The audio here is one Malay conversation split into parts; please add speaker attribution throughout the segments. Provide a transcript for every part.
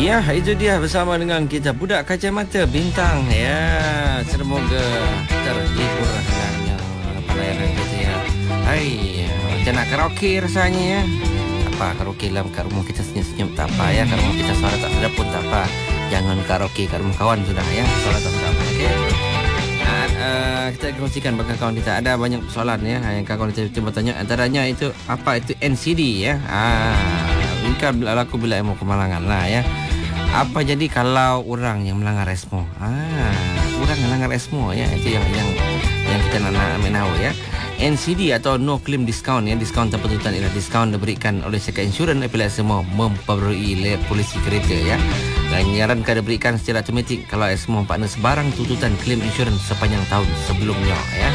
Speaker 1: Ya, itu dia bersama dengan kita Budak Kacamata Bintang. Ya, semoga terhibur dengan pelayanan kita ya. Hai, macam nak karaoke rasanya ya. Apa karaoke dalam kat rumah kita senyum-senyum tak apa ya. Kat rumah kita suara tak sedap pun tak apa. Jangan karaoke kat rumah kawan sudah ya. Suara tak sedap. Okey. Kita kongsikan bagi kawan kita. Ada banyak soalan ya yang kawan kita cuba tanya. Antaranya itu apa itu NCD ya. Mungkin berlaku bila emo kemalangan lah ya. Apa jadi kalau orang yang melanggar SMO? Orang yang melanggar SMO ya, itu yang kita nak ambil tahu ya. NCD atau No Claim Discount ya, diskaun tanpa tuntutan ialah diskaun diberikan oleh syarikat insurans apabila SMO memperbarui polisi kereta ya. Dan nyarankan diberikan secara automatik kalau SMO partner sebarang tuntutan claim insurans sepanjang tahun sebelumnya ya.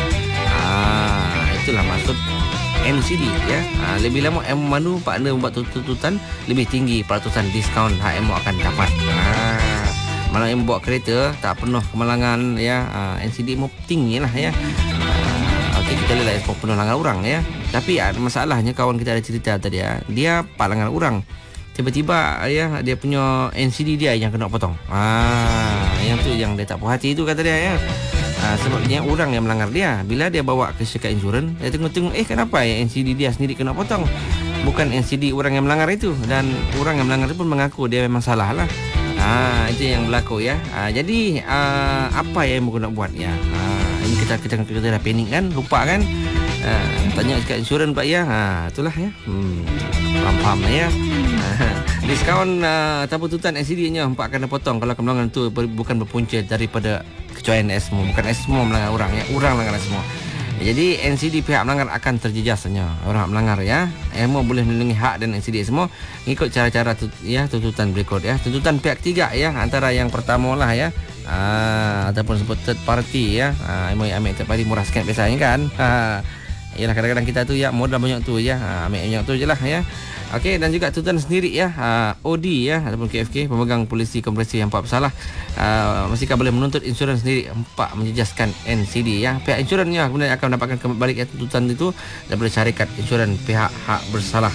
Speaker 1: Itulah maksud NCD ya. Lebih lama MO partner membuat tuntutan lebih tinggi peratusan diskaun HMO akan dapat. Malah yang bawa kereta tak penuh kemalangan ya, NCD MO tinggi lah ya. Okey, kita lihat SMO penuh langgar orang ya. Tapi masalahnya kawan kita ada cerita tadi ya, dia pak langgar orang. Tiba-tiba ya dia punya NCD dia yang kena potong. Yang tu yang dia tak puas hati tu kata dia ya. Sebabnya orang yang melanggar dia. Bila dia bawa ke syarikat insurans, dia tengok-tengok kenapa ya NCD dia sendiri kena potong, bukan NCD orang yang melanggar itu. Dan orang yang melanggar itu pun mengaku dia memang salah lah. Itu yang berlaku ya. Jadi apa yang mau nak buat ya? Ini kita dah panik kan, lupa kan. Tanya syarikat insurans pula ya. Itulah ya. Faham ya. Diskaun tanpa tuntutan NCD-nya empat akan dipotong kalau kemelanggaran itu bukan berpunca daripada kecuaian SMO. Bukan SMO melanggar orang ya, orang melanggar SMO. Jadi NCD pihak melanggar akan terjejas hanya orang melanggar ya. SMO boleh melindungi hak dan NCD SMO mengikut cara-cara tuntutan berikut ya. Tuntutan pihak ketiga ya, antara yang pertama lah ya. Ataupun sebut third party ya. Ambil third party murah sikit biasanya kan. Yalah kadang-kadang kita tu ya modal banyak tu ya. Ambil banyak tu je lah ya. Okey, dan juga tuntutan sendiri ya, OD ya ataupun KFK, pemegang polisi komprehensif yang empat bersalah masih boleh menuntut insurans sendiri empat menjejaskan NCD ya. Pihak insurans kemudian akan mendapatkan kembali tuntutan itu daripada syarikat insurans pihak hak bersalah.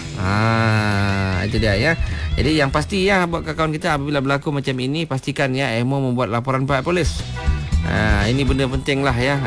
Speaker 1: Itu dia ya. Jadi yang pasti ya buat kawan kita apabila berlaku macam ini, pastikan ya MO membuat laporan pada polis. Ini benda penting lah ya.